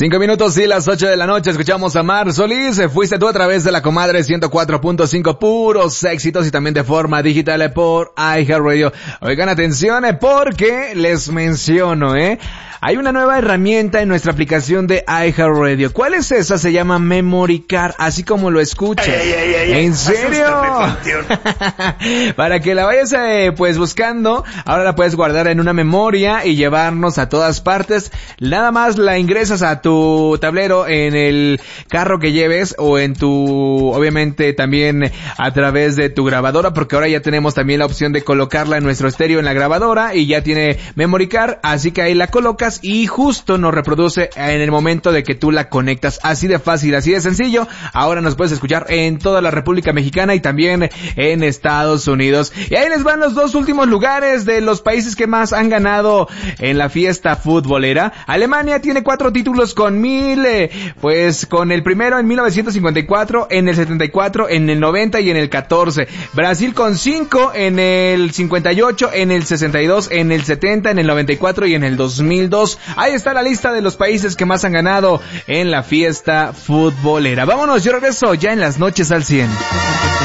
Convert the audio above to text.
5 minutos y las 8 de la noche, escuchamos a Mar Solís. Fuiste tú a través de la comadre 104.5, puros éxitos y también de forma digital por iHeartRadio. Oigan, atención, porque les menciono, hay una nueva herramienta en nuestra aplicación de iHeartRadio. ¿Cuál es esa? Se llama Memory Card, así como lo escuchas. ¿En serio? Para que la vayas pues buscando, ahora la puedes guardar en una memoria y llevarnos a todas partes. Nada más la ingresas a tu tablero en el carro que lleves o en tu, obviamente también a través de tu grabadora, porque ahora ya tenemos también la opción de colocarla en nuestro estéreo en la grabadora y ya tiene Memory Card, así que ahí la colocas y justo nos reproduce en el momento de que tú la conectas. Así de fácil, así de sencillo. Ahora nos puedes escuchar en toda la República Mexicana y también en Estados Unidos. Y ahí les van los dos últimos lugares de los países que más han ganado en la fiesta futbolera. Alemania tiene 4 títulos con 1000, pues con el primero en 1954, en el 74, en el 90 y en el 14. Brasil con 5 en el 58, en el 62, en el 70, en el 94 y en el 2002. Ahí está la lista de los países que más han ganado en la fiesta futbolera. Vámonos, yo regreso ya en las noches al 100.